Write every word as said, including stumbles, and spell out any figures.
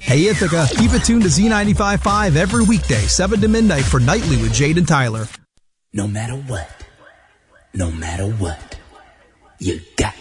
Hey Ithaca, keep it tuned to Z ninety-five point five every weekday, seven to midnight for Nightly with Jade and Tyler. No matter what, no matter what, you got